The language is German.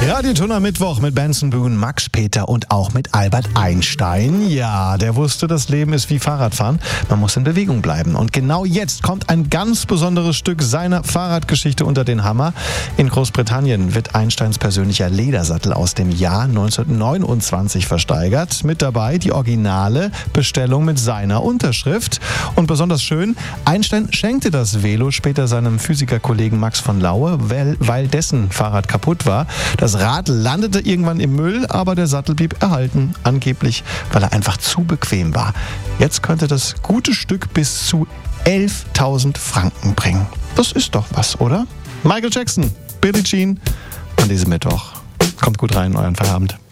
Radiotuner Mittwoch mit Benson Boone, Max Peter und auch mit Albert Einstein. Ja, der wusste, das Leben ist wie Fahrradfahren. Man muss in Bewegung bleiben. Und genau jetzt kommt ein ganz besonderes Stück seiner Fahrradgeschichte unter den Hammer. In Großbritannien wird Einsteins persönlicher Ledersattel aus dem Jahr 1929 versteigert. Mit dabei die originale Bestellung mit seiner Unterschrift. Und besonders schön, Einstein schenkte das Velo später seinem Physikerkollegen Max von Laue, weil dessen Fahrrad kaputt war. Das Rad landete irgendwann im Müll, aber der Sattel blieb erhalten, angeblich, weil er einfach zu bequem war. Jetzt könnte das gute Stück bis zu 11.000 Franken bringen. Das ist doch was, oder? Michael Jackson, Billie Jean an diesem Mittwoch. Kommt gut rein in euren Feierabend.